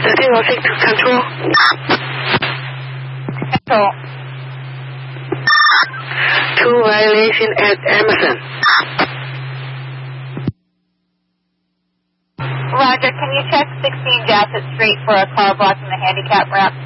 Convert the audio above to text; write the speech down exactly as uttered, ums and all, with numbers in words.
thirteen oh six to Control. Control. Two violation at Emerson. Roger, can you check sixteen Jasset Street for a car blocking the handicap ramp?